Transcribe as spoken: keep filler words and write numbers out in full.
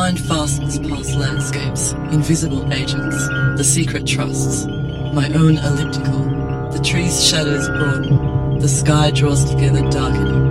mind fastens past landscapes, invisible agents, the secret trusts. My own elliptical. The tree's shadows broaden. The sky draws together, darkening.